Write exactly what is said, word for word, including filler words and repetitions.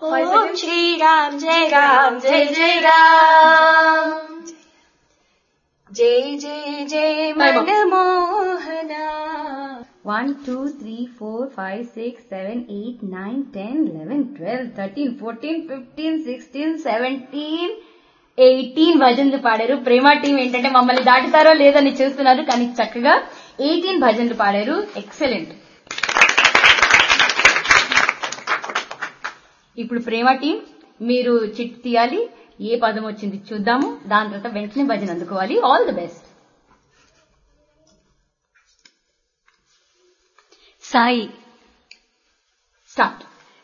Om Shri Ram, Jai Ram, Jai Jai Ram. Jai Jai Jai Manmohana. one, two, three, four, five, six, seven, eight, nine, ten, eleven, twelve, thirteen, fourteen, fifteen, sixteen, seventeen, eighteen భజనలు పాడారు. ప్రేమ team ఏంటంటే మమ్మల్ని దాటుతారో లేదని చూస్తున్నారు, కానీ చక్కగా eighteen భజనలు పాడారు. ఎక్సలెంట్. ఇప్పుడు ప్రేమ టీం మీరు చిట్ తీయాలి. ఏ పదం వచ్చింది చూద్దాము. దాని తర్వాత వెంటనే భజన అందుకోవాలి. All the best. Sai start.